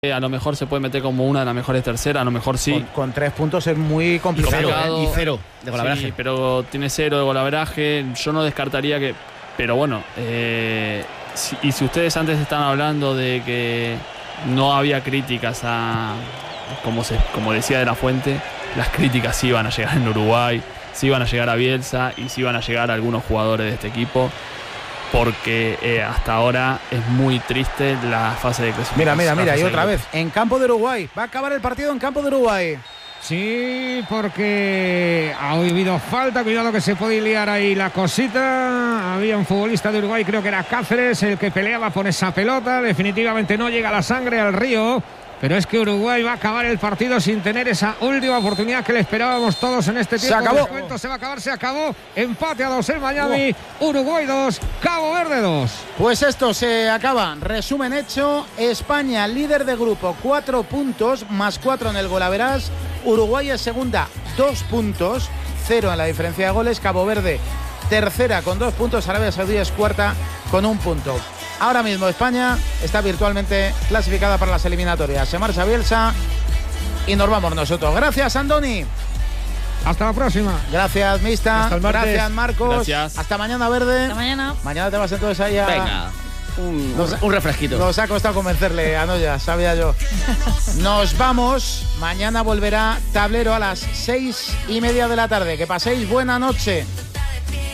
A lo mejor se puede meter como una de las mejores terceras, a lo mejor sí. Con 3 puntos es muy complicado. Y cero de golaveraje. Sí, pero tiene 0 de golaveraje. Yo no descartaría que... Pero bueno, si ustedes antes estaban hablando de que no había críticas a... Como decía De la Fuente, las críticas sí iban a llegar en Uruguay, sí iban a llegar a Bielsa y sí iban a llegar a algunos jugadores de este equipo. Porque hasta ahora es muy triste la fase de clasificación. Mira, y otra vez, en campo de Uruguay. Va a acabar el partido en campo de Uruguay. Sí, porque ha habido falta. Cuidado que se puede liar ahí la cosita. Había un futbolista de Uruguay, creo que era Cáceres, el que peleaba por esa pelota. Definitivamente no llega la sangre al río. Pero es que Uruguay va a acabar el partido sin tener esa última oportunidad que le esperábamos todos en este tiempo. Se acabó. Se va a acabar, se acabó. Empate a 2 en Miami. Uruguay 2, Cabo Verde 2. Pues esto se acaba. Resumen hecho. España, líder de grupo, 4 puntos, más 4 en el golaveras. Uruguay es segunda, 2 puntos, 0 en la diferencia de goles. Cabo Verde, tercera con 2 puntos. Arabia Saudí es cuarta con 1 punto. Ahora mismo España está virtualmente clasificada para las eliminatorias. Se marcha Bielsa y nos vamos nosotros. Gracias, Andoni. Hasta la próxima. Gracias, Mista. Hasta el martes. Gracias, Marcos. Gracias. Hasta mañana, Verde. Hasta mañana. Mañana te vas entonces ahí a... Venga, un refresquito. Nos ha costado convencerle a Noya, sabía yo. Nos vamos. Mañana volverá Tablero a las 6:30 de la tarde. Que paséis buena noche.